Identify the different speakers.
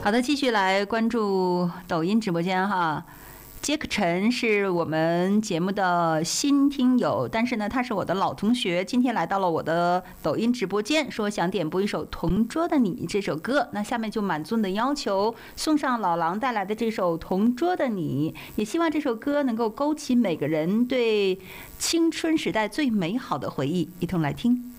Speaker 1: 好的，继续来关注抖音直播间哈。杰克陈是我们节目的新听友，但是呢，他是我的老同学，今天来到了我的抖音直播间，说想点播一首《同桌的你》这首歌。那下面就满足你的要求，送上老狼带来的这首《同桌的你》，也希望这首歌能够勾起每个人对青春时代最美好的回忆，一同来听。